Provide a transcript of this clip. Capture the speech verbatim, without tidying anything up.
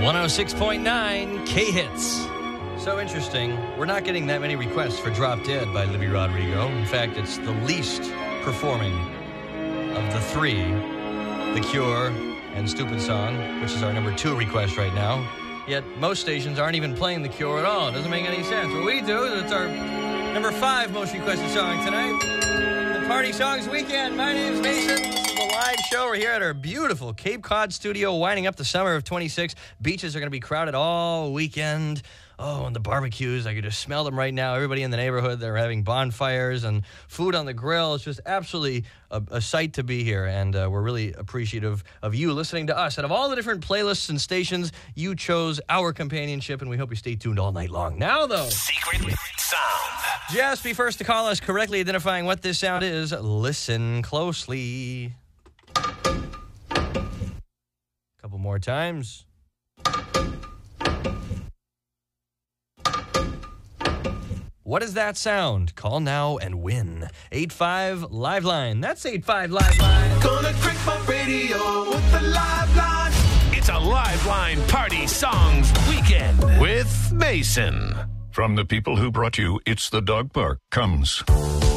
one oh six point nine K-Hits. So interesting. We're not getting that many requests for Drop Dead by Libby Rodrigo. In fact, it's the least performing of the three, The Cure and Stupid Song, which is our number two request right now. Yet most stations aren't even playing The Cure at all. It doesn't make any sense. What we do is it's our number five most requested song tonight. The Party Songs Weekend. My name's Mason. This is a live show. We're here at our beautiful Cape Cod studio winding up the summer of twenty-six. Beaches are going to be crowded all weekend. Oh, and the barbecues, I could just smell them right now. Everybody in the neighborhood, they're having bonfires and food on the grill. It's just absolutely a, a sight to be here, and uh, we're really appreciative of you listening to us. Out of all the different playlists and stations, you chose our companionship, and we hope you stay tuned all night long. Now, though, Secret Sound. just be first to call us, correctly identifying what this sound is. Listen closely. A couple more times. What is that sound? Call now and win. eight five Live Line. That's eight five Live Line. Gonna crank my radio with the Live Line. It's a Live Line Party Songs Weekend with Mason. From the people who brought you It's the Dog Park comes